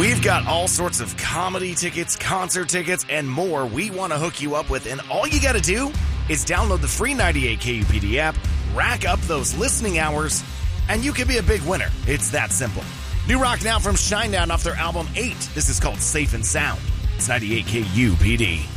We've got all sorts of comedy tickets, concert tickets, and more we want to hook you up with, and all you got to do is download the free 98 KUPD app, rack up those listening hours, and you can be a big winner. It's that simple. New rock now from Shinedown off their album 8. This is called Safe and Sound. It's 98 KUPD.